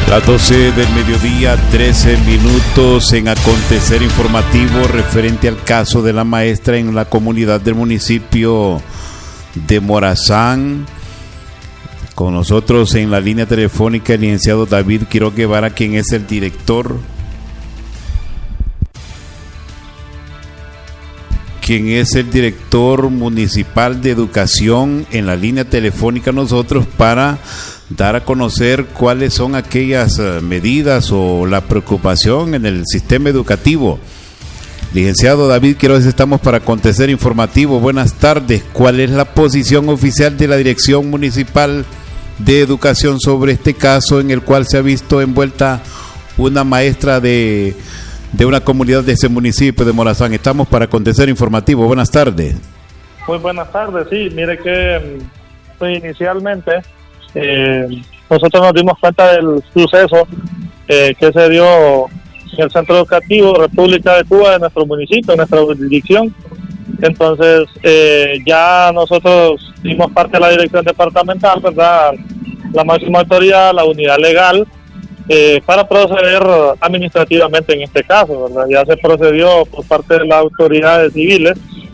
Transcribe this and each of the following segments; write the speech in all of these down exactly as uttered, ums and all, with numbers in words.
Las doce del mediodía, trece minutos en acontecer informativo referente al caso de la maestra en la comunidad del municipio de Morazán. Con nosotros en la línea telefónica el licenciado David Quiroz Guevara, quien es el director, quien es el director municipal de educación en la línea telefónica nosotros para dar a conocer cuáles son aquellas medidas o la preocupación en el sistema educativo. Licenciado David Quiroz, estamos para acontecer informativo. Buenas tardes. ¿Cuál es la posición oficial de la Dirección Municipal de Educación sobre este caso en el cual se ha visto envuelta una maestra de, de una comunidad de ese municipio de Morazán? Estamos para acontecer informativo. Buenas tardes. Muy buenas tardes. Sí, mire que pues, inicialmente Eh, nosotros nos dimos cuenta del suceso eh, que se dio en el Centro Educativo República de Cuba de nuestro municipio, de nuestra jurisdicción. Entonces eh, ya nosotros dimos parte de la dirección departamental, ¿verdad?, la máxima autoridad, la unidad legal, eh, para proceder administrativamente en este caso, ¿verdad? Ya se procedió por parte de las autoridades civiles.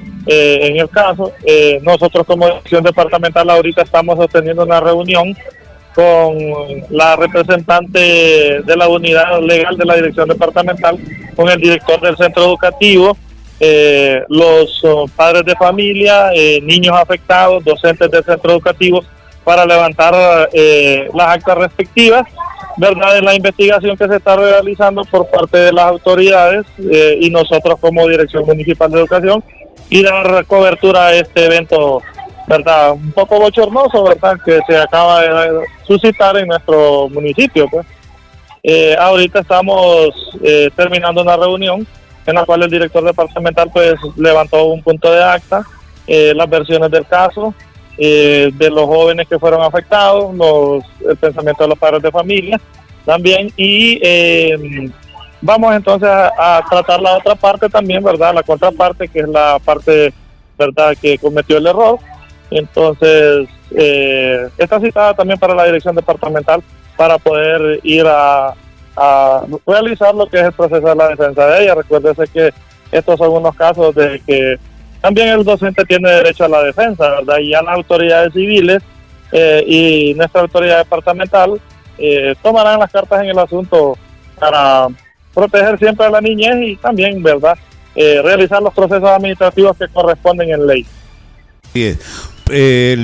Eh, en el caso, eh, nosotros como dirección departamental ahorita estamos sosteniendo una reunión con la representante de la unidad legal de la dirección departamental, con el director del centro educativo, eh, los uh, padres de familia, eh, niños afectados, docentes del centro educativo, para levantar eh, las actas respectivas, ¿verdad?, de la investigación que se está realizando por parte de las autoridades eh, y nosotros como Dirección Municipal de Educación, y dar cobertura a este evento, ¿verdad?, un poco bochornoso, ¿verdad?, que se acaba de suscitar en nuestro municipio, pues. Eh, ahorita estamos eh, terminando una reunión en la cual el director departamental pues levantó un punto de acta, eh, las versiones del caso, eh, de los jóvenes que fueron afectados, los, el pensamiento de los padres de familia también, y eh, vamos entonces a, a tratar la otra parte también, ¿verdad?, la contraparte, que es la parte, ¿verdad?, que cometió el error. Entonces, eh, está citada también para la dirección departamental para poder ir a, a realizar lo que es el proceso de la defensa de ella. Recuérdese que estos son unos casos de que también el docente tiene derecho a la defensa, ¿verdad?, y ya las autoridades civiles eh, y nuestra autoridad departamental eh, tomarán las cartas en el asunto para proteger siempre a la niñez y también, ¿verdad?, eh, realizar los procesos administrativos que corresponden en ley. Bien. Eh,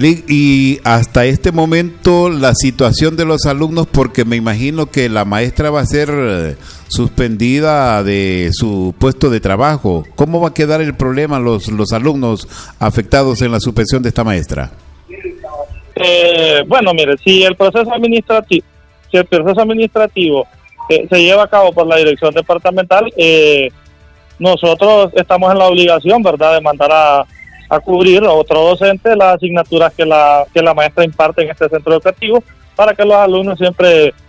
y hasta este momento la situación de los alumnos, porque me imagino que la maestra va a ser suspendida de su puesto de trabajo. ¿Cómo va a quedar el problema los, los alumnos afectados en la suspensión de esta maestra? Eh, bueno, mire, si el proceso administrativo, si el proceso administrativo eh, se lleva a cabo por la dirección departamental, eh, nosotros estamos en la obligación, ¿verdad?, de mandar a a cubrir a otro docente las asignaturas que la que la maestra imparte en este centro educativo, para que los alumnos siempre